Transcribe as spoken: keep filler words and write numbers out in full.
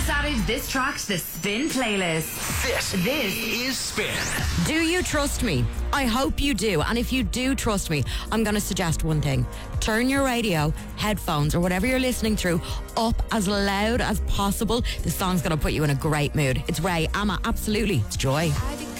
just added this track to the Spin playlist. This, this is Spin. Do you trust me? I hope you do. And if you do trust me, I'm going to suggest one thing. Turn your radio, headphones, or whatever you're listening through up as loud as possible. This song's going to put you in a great mood. It's Ray, Amma, absolutely. It's Joy.